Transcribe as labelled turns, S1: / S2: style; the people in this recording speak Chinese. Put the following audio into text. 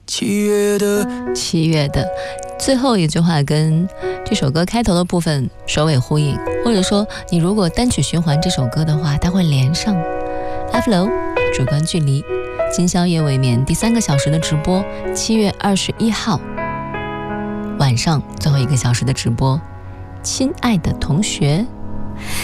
S1: 七月的最后一句话跟这首歌开头的部分首尾呼应，或者说你如果单曲循环这首歌的话，它会连上。F-Low 主观距离，今宵夜未眠第3个小时的直播，7月21号晚上最后1个小时的直播。亲爱的同学，